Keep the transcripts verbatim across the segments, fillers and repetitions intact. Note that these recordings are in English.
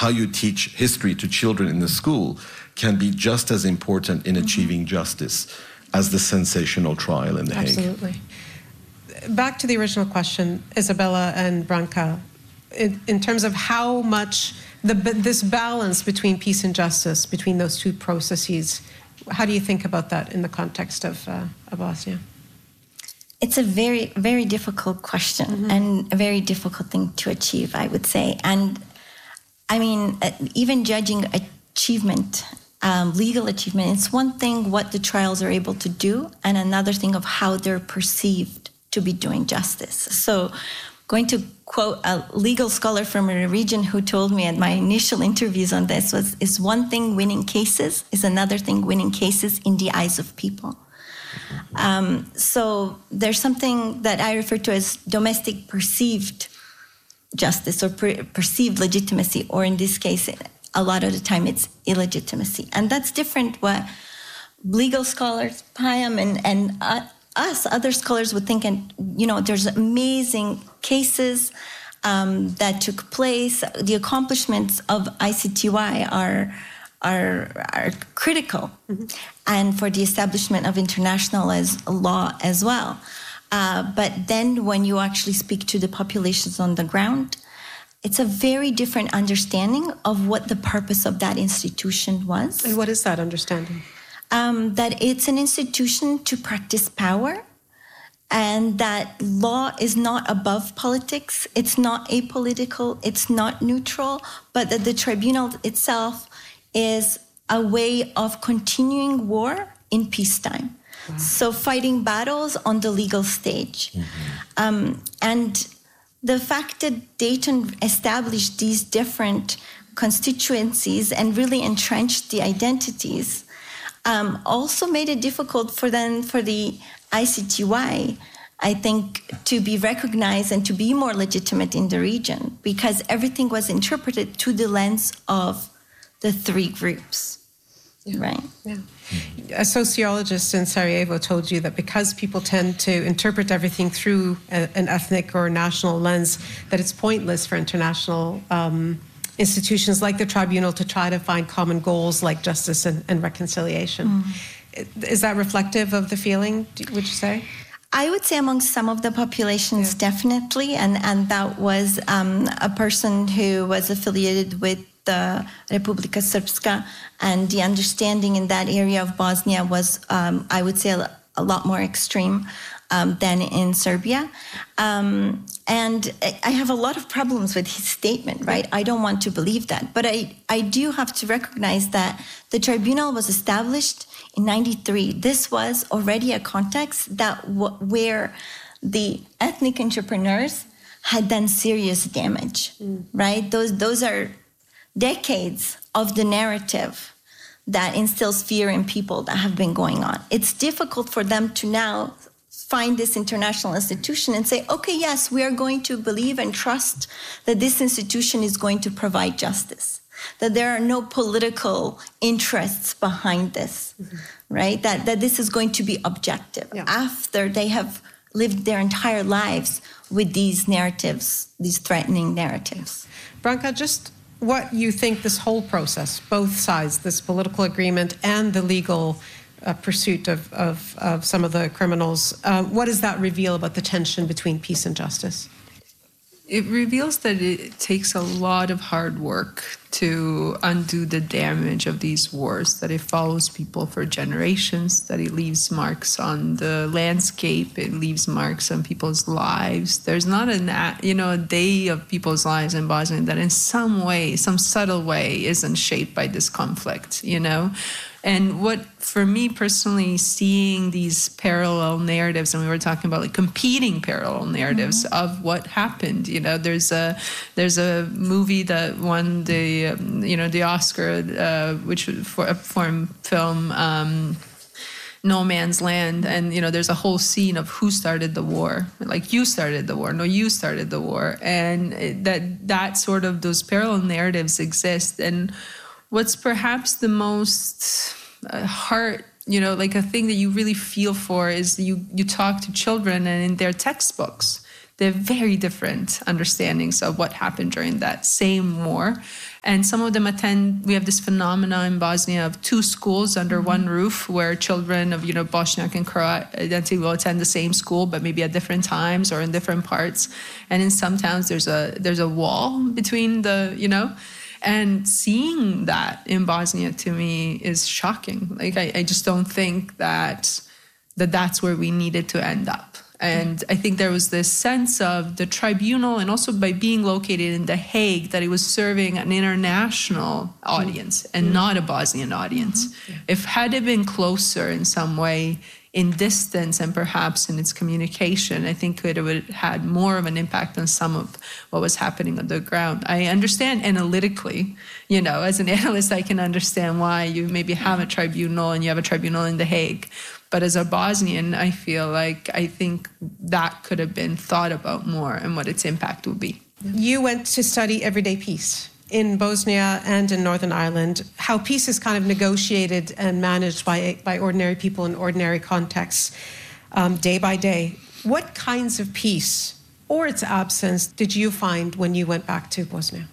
how you teach history to children in the school can be just as important in achieving mm-hmm. justice as the sensational trial in The Hague. Absolutely. Back to the original question, Isabella and Branka, in, in terms of how much the, this balance between peace and justice, between those two processes, how do you think about that in the context of, uh, of Bosnia? It's a very, very difficult question mm-hmm. and a very difficult thing to achieve, I would say. And I mean, uh, even judging achievement, um, legal achievement, it's one thing what the trials are able to do and another thing of how they're perceived to be doing justice. So going to quote a legal scholar from a region who told me at my initial interviews on this was, is one thing winning cases, is another thing winning cases in the eyes of people. Um, so there's something that I refer to as domestic perceived justice or per- perceived legitimacy, or in this case, a lot of the time it's illegitimacy. And that's different what legal scholars, Payam and, and uh, us, other scholars would think, and you know, there's amazing cases um, that took place. The accomplishments of I C T Y are are, are critical, mm-hmm. and for the establishment of international as law as well. Uh, but then when you actually speak to the populations on the ground, it's a very different understanding of what the purpose of that institution was. And what is that understanding? Um, that it's an institution to practice power, and that law is not above politics, it's not apolitical, it's not neutral, but that the tribunal itself is a way of continuing war in peacetime. Wow. So fighting battles on the legal stage. Mm-hmm. Um, and the fact that Dayton established these different constituencies and really entrenched the identities um, also made it difficult for them, for the I C T Y, I think, to be recognized and to be more legitimate in the region, because everything was interpreted through the lens of the three groups, yeah. right? Yeah. A sociologist in Sarajevo told you that because people tend to interpret everything through a, an ethnic or national lens, that it's pointless for international um, institutions like the tribunal to try to find common goals like justice and, and reconciliation. Mm. Is that reflective of the feeling, would you say? I would say among some of the populations, yeah. definitely. And, and that was um, a person who was affiliated with the Republika Srpska, and the understanding in that area of Bosnia was, um, I would say, a, a lot more extreme um, than in Serbia. Um, and I have a lot of problems with his statement, right? I don't want to believe that. But I, I do have to recognize that the tribunal was established in ninety-three. This was already a context that w- where the ethnic entrepreneurs had done serious damage, mm. right? Those, those are decades of the narrative that instills fear in people that have been going on. It's difficult for them to now find this international institution and say, okay, yes, we are going to believe and trust that this institution is going to provide justice, that there are no political interests behind this, mm-hmm. right? That, that this is going to be objective yeah. after they have lived their entire lives with these narratives, these threatening narratives. Branka, just what you think this whole process, both sides, this political agreement and the legal uh, pursuit of, of, of some of the criminals, uh, what does that reveal about the tension between peace and justice? It reveals that it takes a lot of hard work to undo the damage of these wars, that it follows people for generations, that it leaves marks on the landscape, it leaves marks on people's lives. There's not a, you know, a day of people's lives in Bosnia that in some way, some subtle way isn't shaped by this conflict, you know? And what, for me personally, seeing these parallel narratives, and we were talking about like competing parallel narratives mm-hmm. of what happened. You know, there's a there's a movie that won the um, you know the Oscar, uh, which for a foreign film, um, No Man's Land, and you know there's a whole scene of who started the war. Like you started the war, no, you started the war, and that that sort of those parallel narratives exist. And what's perhaps the most uh, heart, you know, like a thing that you really feel for is you, you talk to children, and in their textbooks, they have very different understandings of what happened during that same war. And some of them attend, we have this phenomena in Bosnia of two schools under mm-hmm. one roof where children of, you know, Bosniak and Croat identity will attend the same school, but maybe at different times or in different parts. And in some towns, there's a there's a wall between the, you know, and seeing that in Bosnia to me is shocking. Like, I, I just don't think that, that that's where we needed to end up. And I think there was this sense of the tribunal, and also by being located in The Hague, that it was serving an international audience and mm-hmm. not a Bosnian audience. Mm-hmm. Yeah. If had it been closer in some way, in distance and perhaps in its communication, I think it would have had more of an impact on some of what was happening on the ground. I understand analytically, you know, as an analyst, I can understand why you maybe have a tribunal and you have a tribunal in The Hague. But as a Bosnian, I feel like I think that could have been thought about more and what its impact would be. You went to study everyday peace in Bosnia and in Northern Ireland, how peace is kind of negotiated and managed by, by ordinary people in ordinary contexts, um, day by day. What kinds of peace or its absence did you find when you went back to Bosnia?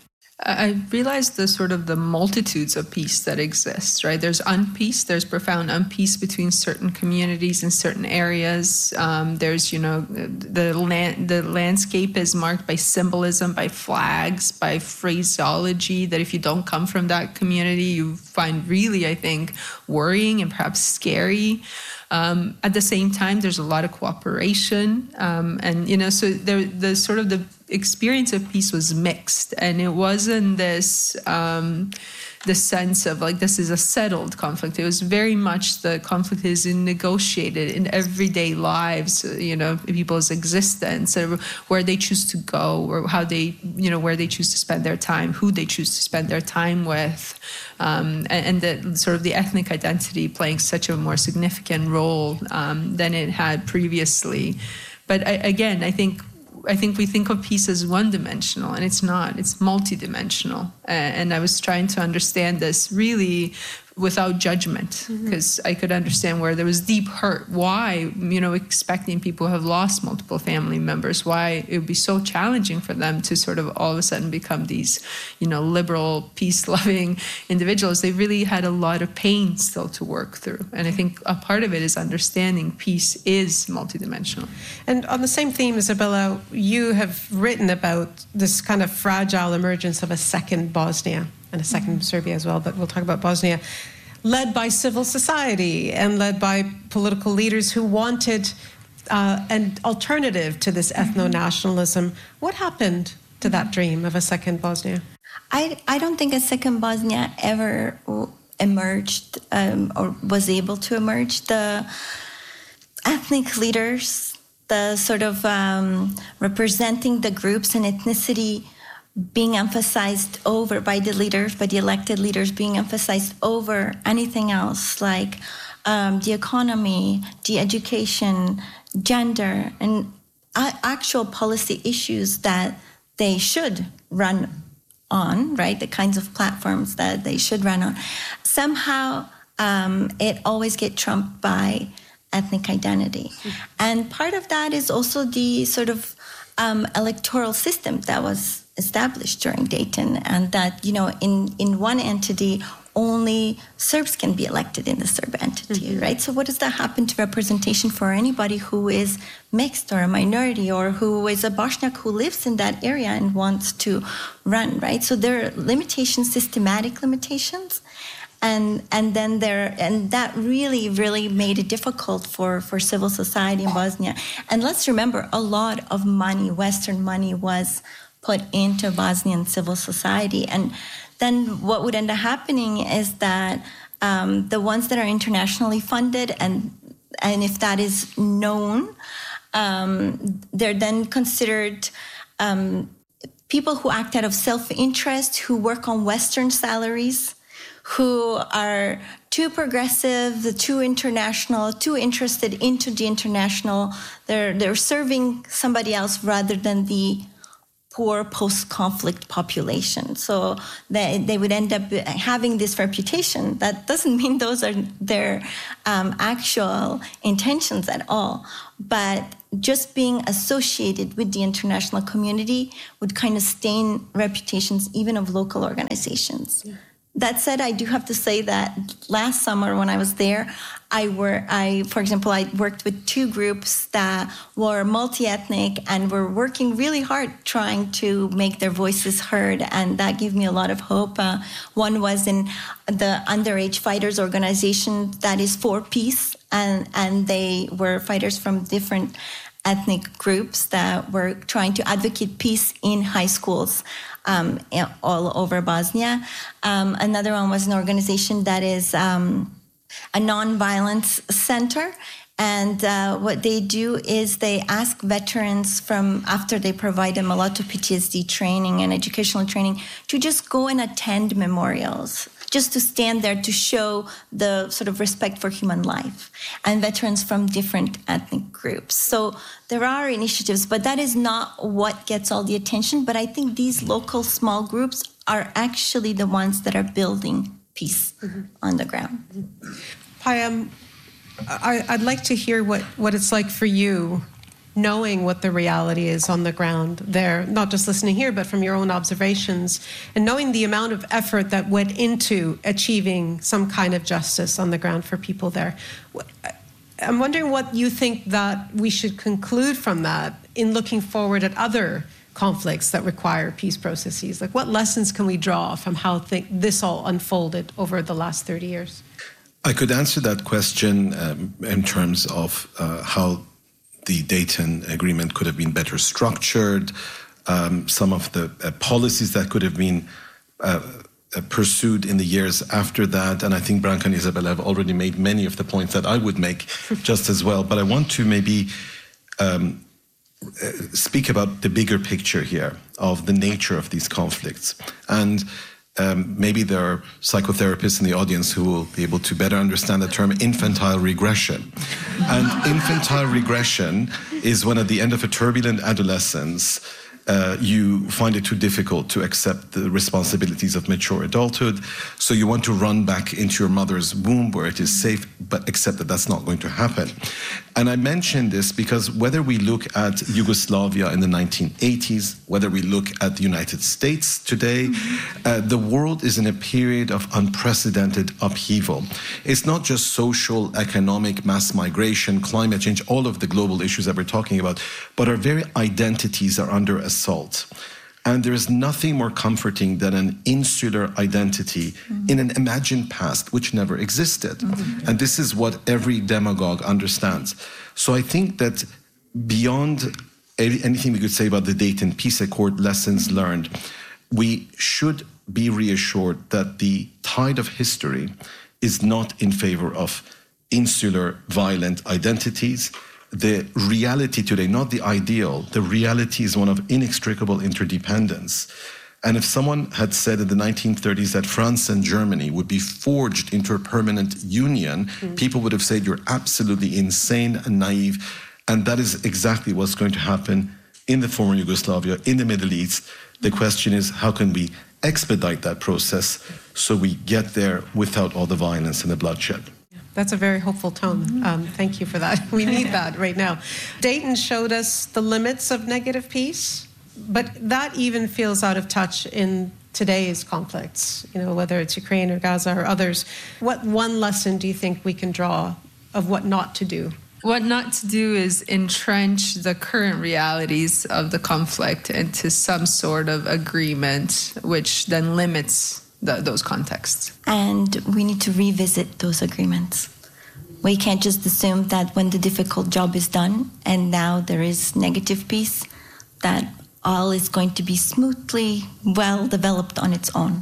I realized the sort of the multitudes of peace that exists, right? There's unpeace, there's profound unpeace between certain communities in certain areas. Um, there's, you know, the land, the landscape is marked by symbolism, by flags, by phraseology that if you don't come from that community, you find really, I think, worrying and perhaps scary. Um, at the same time, there's a lot of cooperation. Um, and, you know, so there, the sort of the experience of peace was mixed. And it wasn't this, um, the sense of like, this is a settled conflict. It was very much the conflict is negotiated in everyday lives, you know, people's existence, or where they choose to go, or how they, you know, where they choose to spend their time, who they choose to spend their time with. Um, and, and the sort of the ethnic identity playing such a more significant role um, than it had previously. But I, again, I think I think we think of peace as one-dimensional, and it's not. It's multidimensional. Uh, and I was trying to understand this really without judgment, because mm-hmm. I could understand where there was deep hurt. Why, you know, expecting people who have lost multiple family members, why it would be so challenging for them to sort of all of a sudden become these, you know, liberal, peace-loving individuals. They really had a lot of pain still to work through. And I think a part of it is understanding peace is multidimensional. And on the same theme, Isabella, you have written about this kind of fragile emergence of a second Bosnia, and a second mm-hmm. Serbia as well, but we'll talk about Bosnia, led by civil society and led by political leaders who wanted uh, an alternative to this ethno-nationalism. What happened to that dream of a second Bosnia? I, I don't think a second Bosnia ever emerged um, or was able to emerge. The ethnic leaders, the sort of um, representing the groups and ethnicity being emphasized over by the leaders, by the elected leaders, being emphasized over anything else, like um, the economy, the education, gender, and uh, actual policy issues that they should run on, right? The kinds of platforms that they should run on. Somehow, um, it always gets trumped by ethnic identity. Mm-hmm. And part of that is also the sort of um, electoral system that was established during Dayton, and that, you know, in, in one entity, only Serbs can be elected in the Serb entity, mm-hmm. right? So what does that happen to representation for anybody who is mixed or a minority, or who is a Bosniak who lives in that area and wants to run, right? So there are limitations, systematic limitations, and and then there, and that really, really made it difficult for, for civil society in Bosnia. And let's remember, a lot of money, Western money, was put into Bosnian civil society. And then what would end up happening is that um, the ones that are internationally funded, and and if that is known, um, they're then considered um, people who act out of self-interest, who work on Western salaries, who are too progressive, too international, too interested into the international. They're they're serving somebody else rather than the poor post-conflict population. So they, they would end up having this reputation. That doesn't mean those are their um, actual intentions at all. But just being associated with the international community would kind of stain reputations even of local organizations. Yeah. That said, I do have to say that last summer when I was there, I were I, for example, I worked with two groups that were multi-ethnic and were working really hard trying to make their voices heard, and that gave me a lot of hope. Uh, one was in the Underage Fighters organization that is for peace, and, and they were fighters from different ethnic groups that were trying to advocate peace in high schools um, all over Bosnia. Um, another one was an organization that is um, a non-violence center. And uh, what they do is they ask veterans from, after they provide them a lot of P T S D training and educational training, to just go and attend memorials, just to stand there to show the sort of respect for human life, and veterans from different ethnic groups. So there are initiatives, but that is not what gets all the attention. But I think these local small groups are actually the ones that are building peace mm-hmm. on the ground. Mm-hmm. Payam, I, I'd like to hear what, what it's like for you, knowing what the reality is on the ground there, not just listening here, but from your own observations, and knowing the amount of effort that went into achieving some kind of justice on the ground for people there. I'm wondering what you think that we should conclude from that in looking forward at other conflicts that require peace processes. Like, what lessons can we draw from how th- this all unfolded over the last thirty years? I could answer that question um, in terms of uh, how the Dayton Agreement could have been better structured, um, some of the uh, policies that could have been uh, uh, pursued in the years after that. And I think Branka and Isabella have already made many of the points that I would make just as well. But I want to maybe um, uh, speak about the bigger picture here of the nature of these conflicts. And Um, maybe there are psychotherapists in the audience who will be able to better understand the term infantile regression. And infantile regression is when at the end of a turbulent adolescence, uh, you find it too difficult to accept the responsibilities of mature adulthood. So you want to run back into your mother's womb where it is safe, but accept that that's not going to happen. And I mention this because whether we look at Yugoslavia in the nineteen eighties, whether we look at the United States today, mm-hmm. uh, the world is in a period of unprecedented upheaval. It's not just social, economic, mass migration, climate change, all of the global issues that we're talking about, but our very identities are under assault. And there is nothing more comforting than an insular identity mm-hmm. in an imagined past which never existed. Mm-hmm. And this is what every demagogue understands. So I think that beyond anything we could say about the Dayton Peace Accord lessons learned, we should be reassured that the tide of history is not in favor of insular violent identities. The reality today, not the ideal, the reality is one of inextricable interdependence. And if someone had said in the nineteen thirties that France and Germany would be forged into a permanent union, mm. people would have said you're absolutely insane and naive. And that is exactly what's going to happen in the former Yugoslavia, in the Middle East. The question is, how can we expedite that process so we get there without all the violence and the bloodshed? That's a very hopeful tone. Um, thank you for that. We need that right now. Dayton showed us the limits of negative peace, but that even feels out of touch in today's conflicts, you know, whether it's Ukraine or Gaza or others. What one lesson do you think we can draw of what not to do? What not to do is entrench the current realities of the conflict into some sort of agreement, which then limits the, those contexts. And we need to revisit those agreements. We can't just assume that when the difficult job is done and now there is negative peace, that all is going to be smoothly well developed on its own.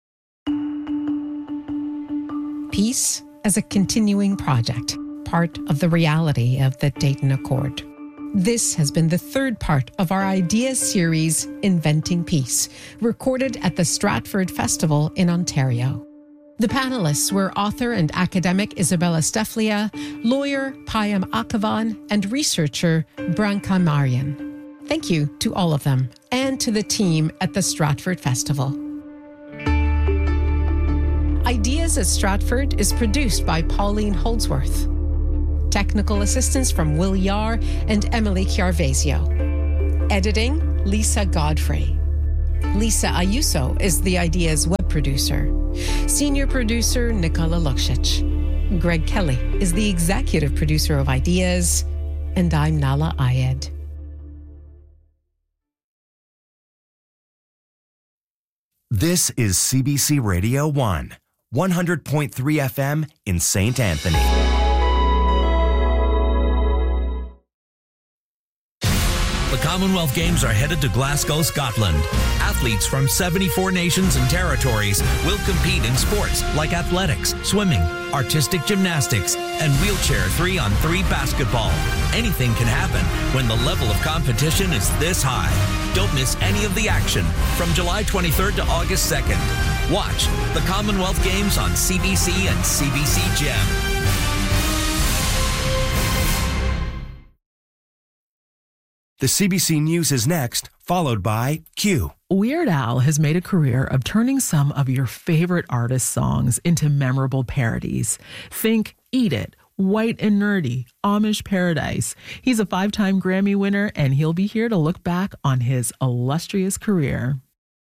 Peace as a continuing project, part of the reality of the Dayton Accord. This has been the third part of our idea series, Inventing Peace, recorded at the Stratford Festival in Ontario. The panelists were author and academic Isabella Steflia, lawyer Payam Akhavan, and researcher Branka Maryan. Thank you to all of them. and to the team at the Stratford Festival. Ideas at Stratford is produced by Pauline Holdsworth. Technical assistance from Will Yar and Emily Chiarvesio. Editing, Lisa Godfrey. Lisa Ayuso is the Ideas web producer. Senior producer, Nicola Luksic. Greg Kelly is the executive producer of Ideas. And I'm Nala Ayed. This is C B C Radio one, one hundred point three F M in Saint Anthony. The Commonwealth Games are headed to Glasgow, Scotland. Athletes from seventy-four nations and territories will compete in sports like athletics, swimming, artistic gymnastics, and wheelchair three on three basketball. Anything can happen when the level of competition is this high. Don't miss any of the action from July twenty-third to August second. Watch the Commonwealth Games on C B C and C B C Gem. The C B C News is next, followed by Q. Weird Al has made a career of turning some of your favorite artists' songs into memorable parodies. Think Eat It, White and Nerdy, Amish Paradise. He's a five-time Grammy winner, and he'll be here to look back on his illustrious career.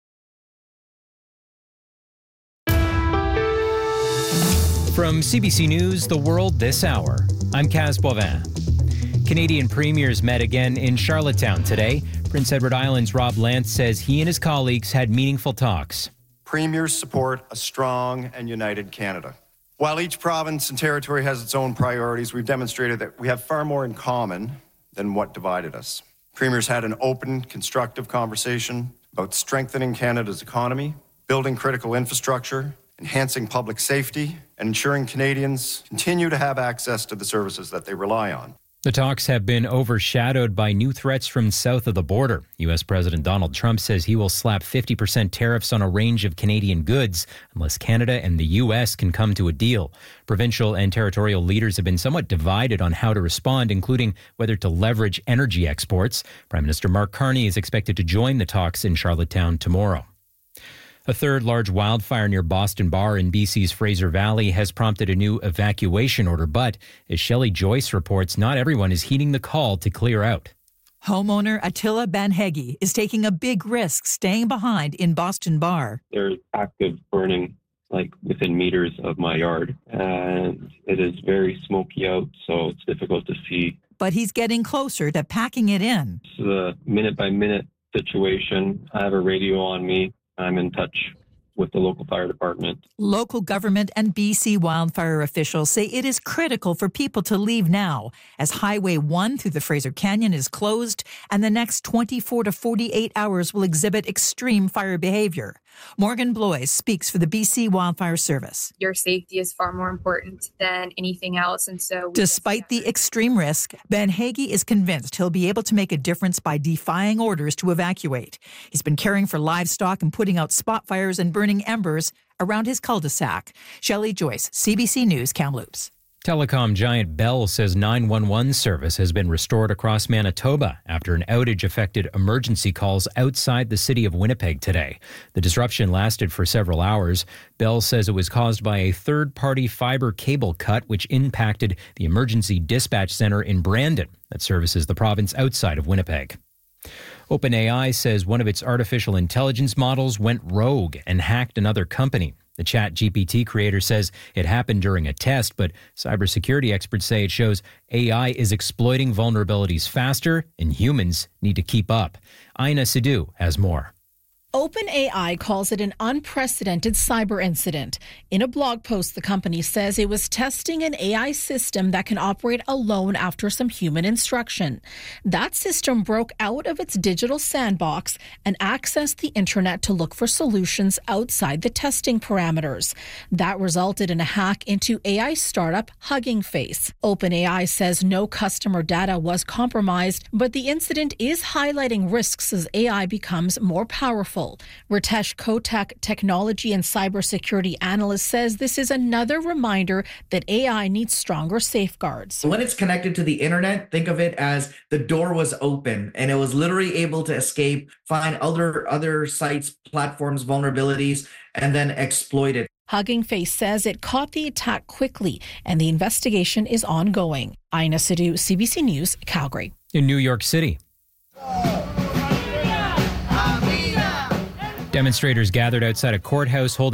From C B C News, The World This Hour, I'm Kaz Boivin. Canadian premiers met again in Charlottetown today. Prince Edward Island's Rob Lance says he and his colleagues had meaningful talks. Premiers support a strong and united Canada. While each province and territory has its own priorities, we've demonstrated that we have far more in common than what divided us. Premiers had an open, constructive conversation about strengthening Canada's economy, building critical infrastructure, enhancing public safety, and ensuring Canadians continue to have access to the services that they rely on. The talks have been overshadowed by new threats from south of the border. U S President Donald Trump says he will slap fifty percent tariffs on a range of Canadian goods unless Canada and the U S can come to a deal. Provincial and territorial leaders have been somewhat divided on how to respond, including whether to leverage energy exports. Prime Minister Mark Carney is expected to join the talks in Charlottetown tomorrow. A third large wildfire near Boston Bar in B C's Fraser Valley has prompted a new evacuation order, but as Shelley Joyce reports, not everyone is heeding the call to clear out. Homeowner Attila Banhegi is taking a big risk staying behind in Boston Bar. There's active burning like within meters of my yard, and it is very smoky out, so it's difficult to see. But he's getting closer to packing it in. This is a minute-by-minute situation. I have a radio on me. I'm in touch with the local fire department. Local government and B C wildfire officials say it is critical for people to leave now, as Highway one through the Fraser Canyon is closed, and the next twenty-four to forty-eight hours will exhibit extreme fire behavior. Morgan Blois speaks for the B C Wildfire Service. Your safety is far more important than anything else, and so... Despite the extreme risk, Banhegi is convinced he'll be able to make a difference by defying orders to evacuate. He's been caring for livestock and putting out spot fires and burning embers around his cul-de-sac. Shelley Joyce, C B C News, Kamloops. Telecom giant Bell says nine one one service has been restored across Manitoba after an outage affected emergency calls outside the city of Winnipeg today. The disruption lasted for several hours. Bell says it was caused by a third-party fiber cable cut, which impacted the emergency dispatch center in Brandon that services the province outside of Winnipeg. OpenAI says one of its artificial intelligence models went rogue and hacked another company. The ChatGPT creator says it happened during a test, but cybersecurity experts say it shows A I is exploiting vulnerabilities faster and humans need to keep up. Aina Sidhu has more. OpenAI calls it an unprecedented cyber incident. In a blog post, the company says it was testing an A I system that can operate alone after some human instruction. That system broke out of its digital sandbox and accessed the internet to look for solutions outside the testing parameters. That resulted in a hack into A I startup Hugging Face. OpenAI says no customer data was compromised, but the incident is highlighting risks as A I becomes more powerful. critical. Ritesh Kotak, technology and cybersecurity analyst, says this is another reminder that A I needs stronger safeguards. When it's connected to the internet, think of it as the door was open and it was literally able to escape, find other, other sites, platforms, vulnerabilities, and then exploit it. Hugging Face says it caught the attack quickly and the investigation is ongoing. Aina Sidhu, C B C News, Calgary. In New York City, demonstrators gathered outside a courthouse holding